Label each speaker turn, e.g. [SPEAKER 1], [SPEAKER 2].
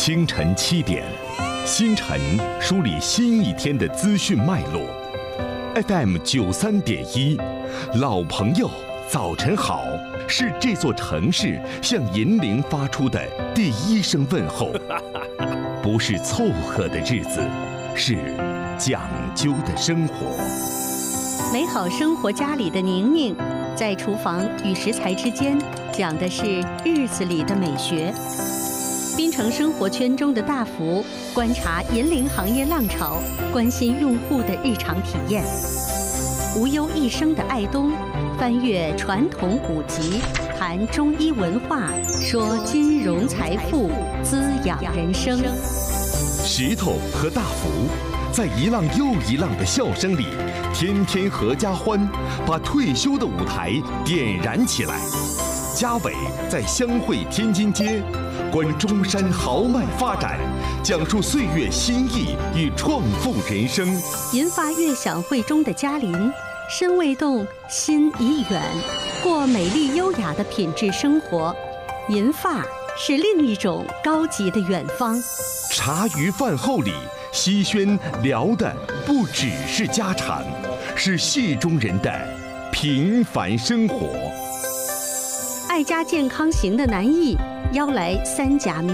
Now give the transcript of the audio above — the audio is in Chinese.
[SPEAKER 1] 清晨7点，新晨梳理新一天的资讯脉络。FM 93.1，老朋友，早晨好，是这座城市向银铃发出的第一声问候。不是凑合的日子，是讲究的生活。
[SPEAKER 2] 美好生活家里的宁宁，在厨房与食材之间讲的是日子里的美学。滨城生活圈中的大福，观察银铃行业浪潮，关心用户的日常体验。无忧一生的爱东，翻阅传统古籍，谈中医文化，说金融财富，滋养人生。
[SPEAKER 1] 石头和大福，在一浪又一浪的笑声里，天天合家欢，把退休的舞台点燃起来。嘉伟在湘汇天津街，观中山豪迈发展，讲述岁月新意与创富人生。
[SPEAKER 2] 银发悦享会中的嘉林，身未动，心已远，过美丽优雅的品质生活。银发是另一种高级的远方。
[SPEAKER 1] 茶余饭后里，西轩聊的不只是家常，是戏中人的平凡生活。
[SPEAKER 2] 爱家健康行的南艺邀来3甲名